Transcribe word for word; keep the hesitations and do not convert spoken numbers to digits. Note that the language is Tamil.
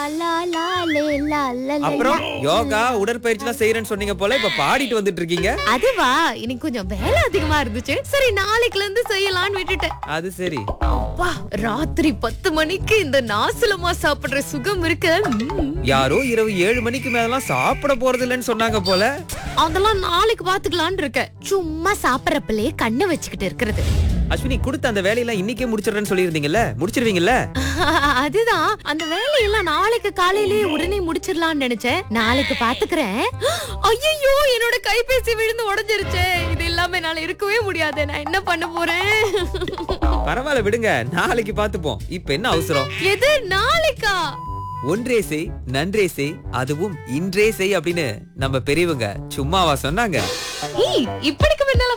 லா லா லே லா லா லே. அப்புறம் யோகா உடற்பயிற்சி எல்லாம் செய்யறேன்னு சொன்னீங்க போல, இப்ப பாடிட்டு வந்துட்டு இருக்கீங்க. அதுவா, இன்னைக்கு கொஞ்சம் வேலை அதிகமா இருந்துச்சு. சரி நாளைக்குல இருந்து செய்யலாம்னு விட்டுட்டேன். அது சரி. அப்பா, ராத்திரி பத்து மணிக்கு இந்த நாசலமா சாப்பிடுற சுகம் இருக்கு. ம்ம். யாரோ இரவு ஏழு மணிக்கு மேலாம் சாப்பிட போறது இல்லைன்னு சொன்னாங்க போல. அதெல்லாம் நாளைக்கு பாத்துக்கலாம்னு இருக்கேன். சும்மா சாப்பிடறப்பலே கண்ணை வச்சுக்கிட்டு இருக்கிறது. அஸ்வினி, கொடுத்த அந்த வேலையெல்லாம் இன்னைக்கே முடிச்சிடுறேன்னு சொல்லியிருந்தீங்கல்ல, முடிச்சிருவீங்கல்ல? அதுதான், அந்த வேலையெல்லாம் நாளைக்கு காலையிலேயே உடனே முடிச்சிடலாம்னு நினைச்சேன். நாளைக்கு பாத்துக்கிறேன். ஐயோ, என்னோட கைபேசி விழுந்து உடைஞ்சிருச்சே. இது இல்லாம என்னால இருக்கவே முடியாது. நான் என்ன பண்ண போறேன்? பரவாயில்ல விடுங்க, நாளைக்கு பாத்துப்போம். இப்ப என்ன அவசரம்? எது நாளைக்கா? ஒன்றே செய் நன்றே செய், அதுவும் இன்றே செய் அப்படின்னு நம்ம பெரியவங்க சும்மாவா சொன்னாங்க? ஏய், இப்படிக்கு முன்னால